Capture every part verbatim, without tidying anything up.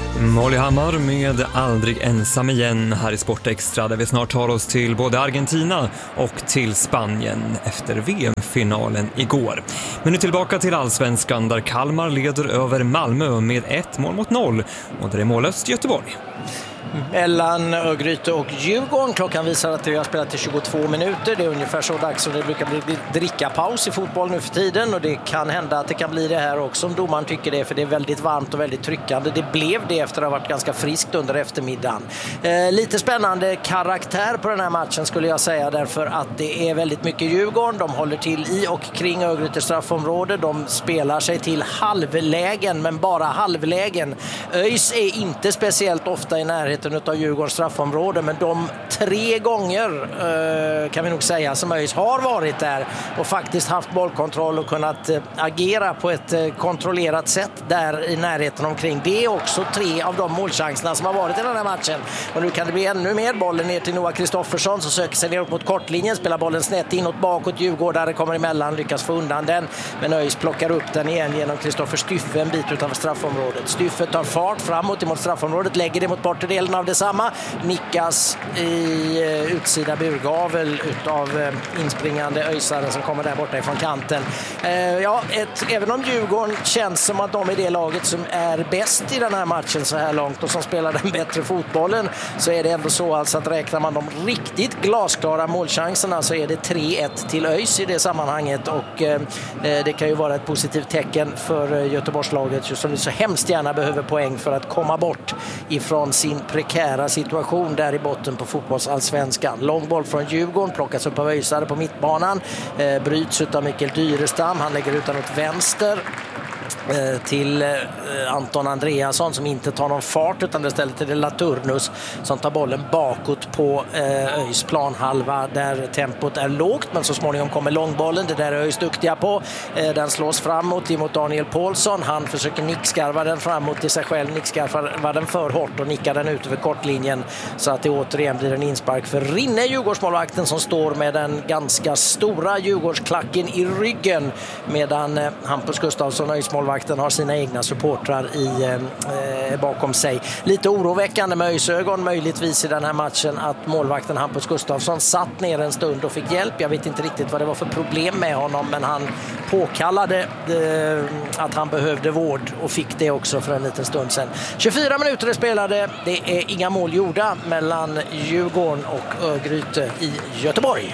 Molly Hammar med Aldrig ensam igen här i Sportextra, där vi snart tar oss till både Argentina och till Spanien efter V M-finalen igår. Men nu tillbaka till Allsvenskan där Kalmar leder över Malmö med ett mål mot noll och där är mållöst Göteborg. Mellan Örgryte och Djurgården. Klockan visar att vi har spelat till tjugotvå minuter. Det är ungefär så dags som det brukar bli drickapaus i fotboll nu för tiden. Och det kan hända att det kan bli det här också om domaren tycker det. För det är väldigt varmt och väldigt tryckande. Det blev det efter att ha varit ganska friskt under eftermiddagen. Eh, lite spännande karaktär på den här matchen skulle jag säga. Därför att det är väldigt mycket Djurgården. De håller till i och kring Örgryte straffområde. De spelar sig till halvlägen, men bara halvlägen. ÖIS är inte speciellt ofta i närheten av Djurgårdens straffområde, men de tre gånger eh, kan vi nog säga som ÖIS har varit där och faktiskt haft bollkontroll och kunnat eh, agera på ett eh, kontrollerat sätt där i närheten omkring. Det är också tre av de målchanserna som har varit i den här matchen. Och nu kan det bli ännu mer. Bollen ner till Noah Kristoffersson som söker sig neråt mot kortlinjen, spelar bollen snett inåt bakåt. Djurgårdare kommer emellan, lyckas få undan den, men ÖIS plockar upp den igen genom Kristoffer Styffe en bit utanför straffområdet. Styffe tar fart framåt emot straffområdet, lägger det mot bortre delen av detsamma, nickas i uh, utsida burgavel utav uh, inspringande öjsaren som kommer där borta ifrån kanten. Uh, ja, ett, även om Djurgården känns som att de är det laget som är bäst i den här matchen så här långt och som spelar den bättre fotbollen, så är det ändå så alltså att räknar man de riktigt glasklara målchanserna så är det tre ett till ÖIS i det sammanhanget, och uh, det kan ju vara ett positivt tecken för uh, Göteborgslaget som så hemskt gärna behöver poäng för att komma bort ifrån sin prekära situation där i botten på fotbollsallsvenskan. Långboll från Djurgården plockas upp av öjsare på mittbanan, eh, bryts av Mikael Dyrestam, han lägger utan åt vänster till eh, Anton Andreasson som inte tar någon fart utan istället till det Laturnus som tar bollen bakåt på eh, ÖIS planhalva där tempot är lågt, men så småningom kommer långbollen, det där är ÖIS duktiga på. Eh, den slås framåt emot Daniel Paulsson, han försöker nickskarva den framåt till sig själv, nickskarvar den för hårt och nickar den ut över kortlinjen så att det återigen blir en inspark för Rinne, Djurgårdsmålvakten, som står med den ganska stora Djurgårdsklacken i ryggen, medan eh, Hampus Gustafsson, ÖIS-målvakten, har sina egna supportrar i, eh, bakom sig. Lite oroväckande med ÖIS-ögon möjligtvis i den här matchen att målvakten Hampus Gustafsson satt ner en stund och fick hjälp. Jag vet inte riktigt vad det var för problem med honom, men han påkallade eh, att han behövde vård och fick det också för en liten stund sedan. tjugofyra minuter är spelade. Det är inga mål gjorda mellan Djurgården och Örgryte i Göteborg.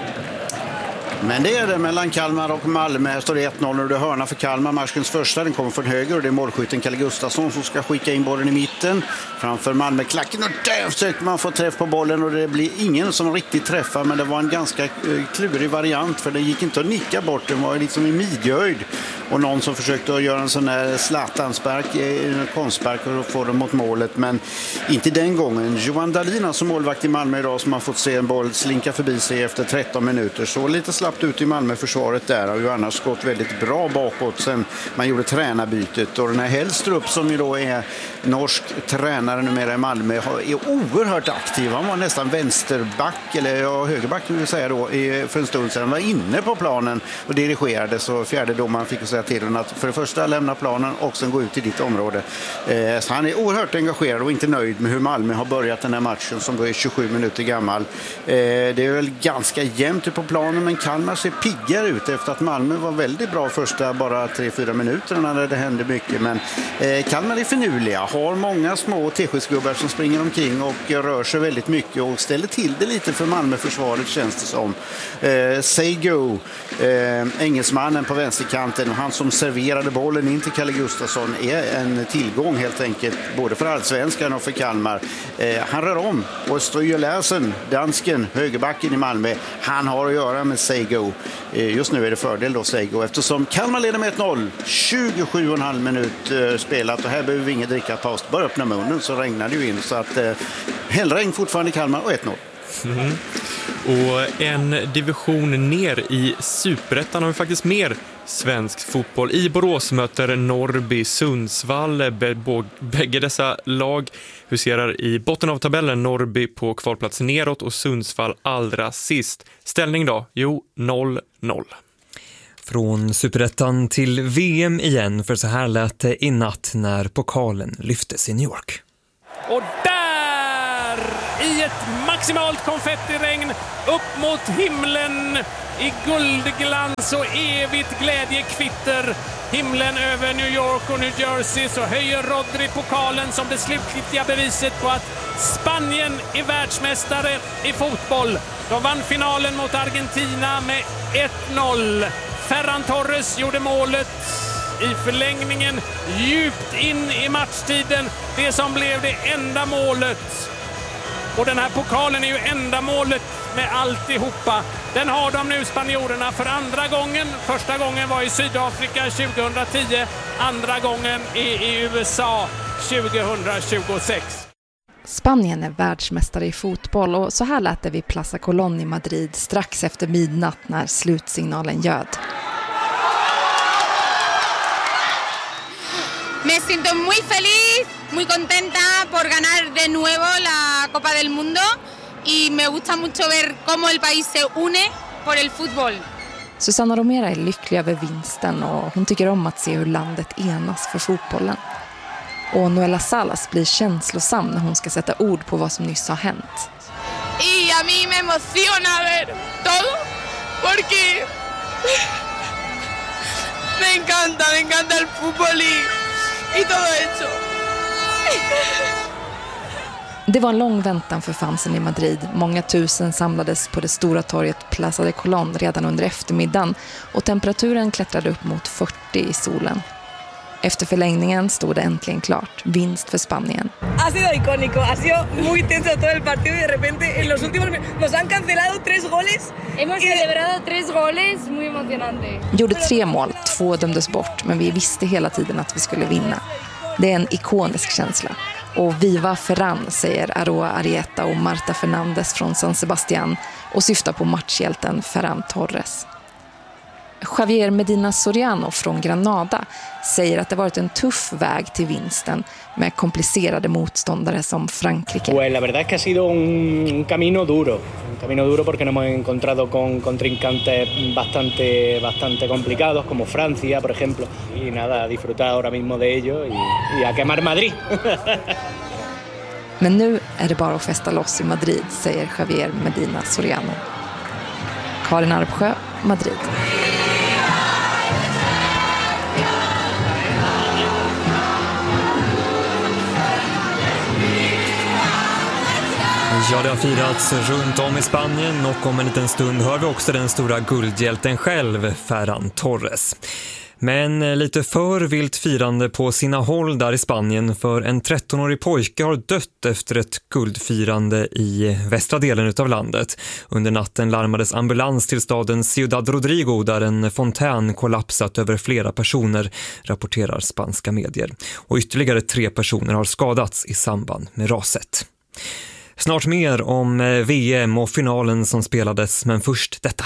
Men det är det mellan Kalmar och Malmö. Står det ett noll och det är hörna för Kalmar. Matchens första, den kommer från höger och det är målskytten Kalle Gustafsson som ska skicka in bollen i mitten framför Malmö-klacken, och där försöker man få träff på bollen och det blir ingen som riktigt träffar, men det var en ganska klurig variant för det gick inte att nicka bort, den var liksom i midjehöjd och någon som försökte att göra en sån här Zlatan-spark, en konstspark och få dem mot målet, men inte den gången. Johan Dahlin som målvakt i Malmö idag som har fått se en boll slinka förbi sig efter tretton minuter, så lite slappt ut i Malmö-försvaret där, har ju annars gått väldigt bra bakåt sen man gjorde tränarbytet, och den här Hellstrup som ju då är norsk tränare numera i Malmö är oerhört aktiv. Han var nästan vänsterback eller ja, högerback vill jag säga då för en stund sedan, var inne på planen och dirigerade, så fjärde domaren fick säga till honom att för det första lämna planen och sen gå ut i ditt område. Eh, så han är oerhört engagerad och inte nöjd med hur Malmö har börjat den här matchen som då är tjugosju minuter gammal. Eh, det är väl ganska jämnt på planen, men Kalmar ser piggare ut efter att Malmö var väldigt bra första bara tre fyra minuter när det hände mycket, men eh, Kalmar är finurliga, har många små teskedsgubbar som springer omkring och rör sig väldigt mycket och ställer till det lite för Malmö-försvaret känns det som. Eh, Seigo, eh, engelsmannen på vänsterkanten, han som serverade bollen in till Kalle Gustafsson, är en tillgång helt enkelt både för Allsvenskan och för Kalmar. Eh, han rör om och Stryger Larsen, dansken, högerbacken i Malmö, han har att göra med Seigo. Eh, just nu är det fördel då Seigo eftersom Kalmar leder med ett noll, tjugosju och en halv minut eh, spelat och här behöver vi ingen dricka paus, bara öppna munnen så regnar det ju in, så att eh, hällregn fortfarande i Kalmar och ett noll. Mm. Och en division ner i Superettan har vi faktiskt mer svensk fotboll. I Borås möter Norrby Sundsvall. Bägge dessa lag huserar i botten av tabellen. Norrby på kvalplats neråt och Sundsvall allra sist. Ställning då? Jo, noll noll. Från Superettan till V M igen, för så här lät det i natt när pokalen lyftes i New York. Och där, i ett maximalt konfettiregn, upp mot himlen, i guldglans och evigt glädjekvitter, himlen över New York och New Jersey, så höjer Rodri pokalen som det slutgiltiga beviset på att Spanien är världsmästare i fotboll. De vann finalen mot Argentina med ett noll. Ferran Torres gjorde målet i förlängningen djupt in i matchtiden. Det som blev det enda målet. Och den här pokalen är ju enda målet med alltihopa. Den har de nu, spanjorerna, för andra gången. Första gången var i Sydafrika tjugohundratio. Andra gången är i U S A tjugohundratjugosex. Spanien är världsmästare i fotboll och så här lät det vid Plaza Colón i Madrid strax efter midnatt när slutsignalen ljöd. Me siento muy feliz, muy contenta por ganar de nuevo la Copa del Mundo y me gusta mucho ver cómo el país se une por el fútbol. Susana Romera är lycklig över vinsten och hon tycker om att se hur landet enas för fotbollen. Och Noela Salas blir känslosam när hon ska sätta ord på vad som nyss har hänt. Y a mí me emociona ver todo porque me encanta, me encanta el fútbol y, y todo eso. Det var en lång väntan för fansen i Madrid. Många tusen samlades på det stora torget Plaza de Colón redan under eftermiddagen och temperaturen klättrade upp mot fyrtio i solen. Efter förlängningen stod det äntligen klart. Vinst för Spanien. Ha sido icónico, ha sido muy tenso todo el partido y de repente en los últimos nos han cancelado tres goles. Hemos celebrado tres goles, muy emocionante. Gjorde tre mål, två dömdes bort, men vi visste hela tiden att vi skulle vinna. Det är en ikonisk känsla. Och Viva Ferran, säger Aroa Arieta och Marta Fernandes från San Sebastián och syftar på matchhjälten Ferran Torres. Javier Medina Soriano från Granada säger att det varit en tuff väg till vinsten med komplicerade motståndare som Frankrike. Pues la verdad es que ha sido un camino duro, un camino duro porque nos hemos encontrado con contrincantes bastante bastante complicados como Francia, por ejemplo, y nada, disfrutar ahora mismo de ello y, y a quemar Madrid. Men nu är det bara att festa loss i Madrid, säger Javier Medina Soriano. Karin Arpsjö, Madrid. Ja, det har firats runt om i Spanien och om en liten stund hör vi också den stora guldhjälten själv, Ferran Torres. Men lite för vilt firande på sina håll där i Spanien, för en trettonårig pojke har dött efter ett guldfirande i västra delen av landet. Under natten larmades ambulans till staden Ciudad Rodrigo där en fontän kollapsat över flera personer, rapporterar spanska medier. Och ytterligare tre personer har skadats i samband med raset. Snart mer om V M och finalen som spelades, men först detta.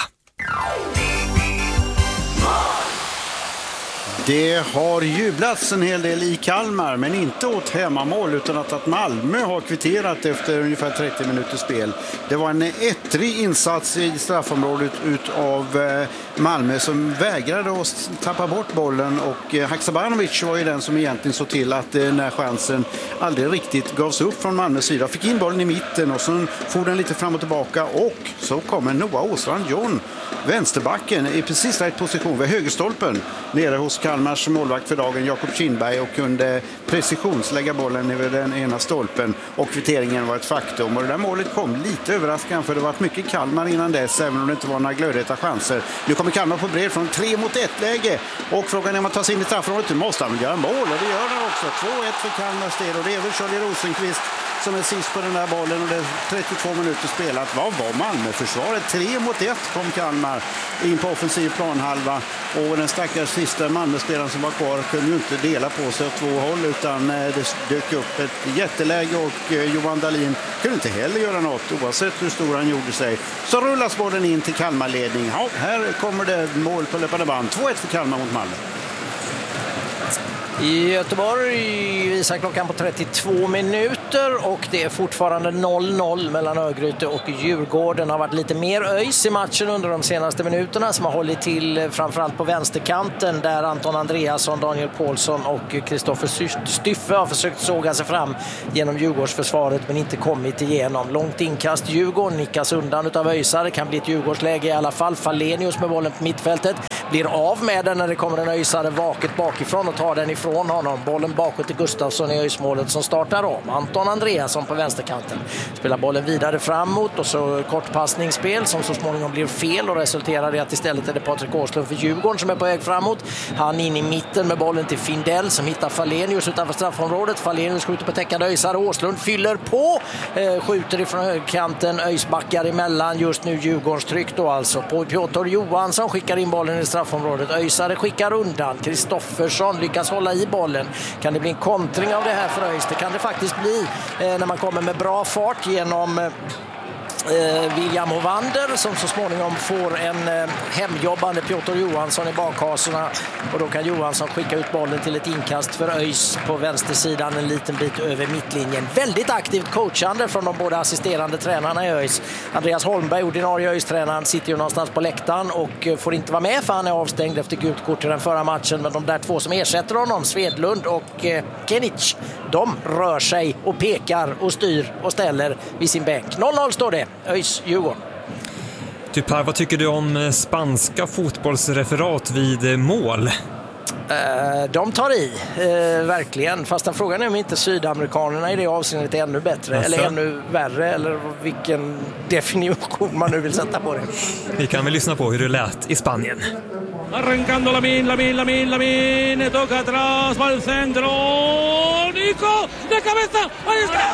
Det har jublats en hel del i Kalmar, men inte åt hemmamål utan att, att Malmö har kvitterat efter ungefär trettio minuters spel. Det var en ettrig insats i straffområdet utav Malmö som vägrade att tappa bort bollen, och Haksabanovic var ju den som egentligen såg till att den här chansen aldrig riktigt gavs upp från Malmös sida. Fick in bollen i mitten och så for den lite fram och tillbaka, och så kommer Noah Åstrand John, vänsterbacken, i precis rätt position vid högerstolpen nere hos Kalmars målvakt för dagen Jakob Kindberg, och kunde precisionslägga bollen över den ena stolpen, och kvitteringen var ett faktum. Och det där målet kom lite överraskande, för det var mycket Kalmar innan dess, även om det inte var några glödheta chanser. Nu kommer Kalmar på bred från tre mot ett läge, och frågan är om man tar sig in i straffområdet, måste han göra mål, och det gör han också. två ett för Kalmars del, och det är väl Charlie Rosenqvist som är sist på den där bollen, och det är trettiotvå minuter spelat. Vad var Malmö-försvaret? tre mot ett kom Kalmar in på offensiv planhalva, och den stackars sista Malmö-spelaren som var kvar kunde ju inte dela på sig åt två håll, utan det dök upp ett jätteläge, och Johan Dahlin kunde inte heller göra något oavsett hur stor han gjorde sig. Så rullas bollen in till Kalmar-ledning. Ja, här kommer det mål på löpande band. två ett för Kalmar mot Malmö. I Göteborg visar klockan på trettiotvå minuter och det är fortfarande noll noll mellan Örgryte och Djurgården. Det har varit lite mer öjs i matchen under de senaste minuterna som har hållit till framförallt på vänsterkanten där Anton Andreasson, Daniel Paulsson och Kristoffer Styffe har försökt såga sig fram genom Djurgårdsförsvaret men inte kommit igenom. Långt inkast Djurgården nickas undan utav öjsare. Det kan bli ett Djurgårdsläge i alla fall. Falenius med bollen på mittfältet blir av med den när det kommer en öjsare vaket bakifrån och tar den ifrån honom. Bollen bakåt till Gustafsson i öjsmålet som startar om. Anton Andreasson på vänsterkanten spelar bollen vidare framåt och så kortpassningsspel som så småningom blir fel och resulterar i att istället är det Patrik Åslund för Djurgården som är på väg framåt. Han in i mitten med bollen till Findell som hittar Falenius utanför straffområdet. Falenius skjuter på täckande öjsare. Åslund fyller på, eh, skjuter ifrån högkanten. Öjsbackar emellan. Just nu Djurgårdens tryck då alltså på Piotr Johansson, skickar in bollen i straffområdet. Öjsare skickar undan. Kristoffersson lyckas hålla i bollen. Kan det bli en kontring av det här för ÖIS? Det kan det faktiskt bli eh, när man kommer med bra fart genom eh, William Hovander som så småningom får en eh, hemjobbande Piotr Johansson i bakhasorna och då kan Johansson skicka ut bollen till ett inkast för ÖIS på vänstersidan en liten bit över mittlinjen. Väldigt aktivt coachande från de båda assisterande tränarna i ÖIS. Andreas Holmberg, ordinarie ÖIS-tränaren, sitter ju någonstans på läktaren och eh, får inte vara med för han är avstängd efter gult kort i den förra matchen, men de där två som ersätter honom, Svedlund och eh, Kenic, de rör sig och pekar och styr och ställer vid sin bänk. noll noll står det. ÖIS Djurgården. Du Per, vad tycker du om spanska fotbollsreferat vid mål? Uh, de tar i, uh, verkligen. Fast den frågan är om inte sydamerikanerna i det avseendet är ännu bättre. Alltså. Eller ännu värre. Eller vilken definition man nu vill sätta på det. Vi kan väl lyssna på hur det lät i Spanien. Arrancando Lamin, Lamin, Lamin, Lamin. Toca atrás, va al centro. Nico, de cabeza. Ahí está.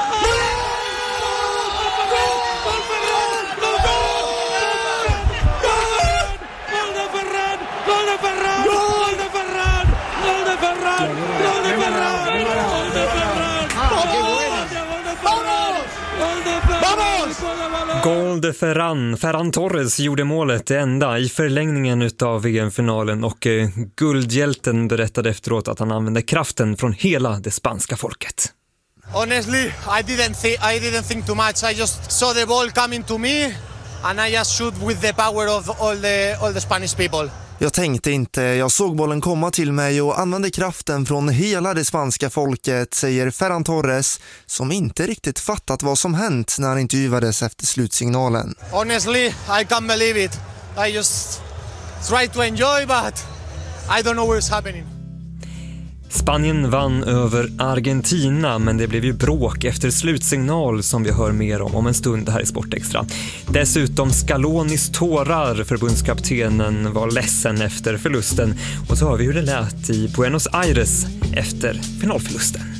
Gol de Ferran. Ferran Torres gjorde målet, det enda i förlängningen utav V M-finalen och eh, guldhjälten berättade efteråt att han använde kraften från hela det spanska folket. Honestly, I didn't think I didn't think too much. I just saw the ball coming to me and I just shoot with the power of all the all the Spanish people. Jag tänkte inte, jag såg bollen komma till mig och använde kraften från hela det spanska folket, säger Ferran Torres, som inte riktigt fattat vad som hänt när han intervjuades efter slutsignalen. Honestly, I can't believe it. I just try to enjoy, but I don't know what's happening. Spanien vann över Argentina, men det blev ju bråk efter slutsignal som vi hör mer om om en stund här i Sportextra. Dessutom Scalonis tårar, förbundskaptenen var ledsen efter förlusten, och så hör vi hur det lät i Buenos Aires efter finalförlusten.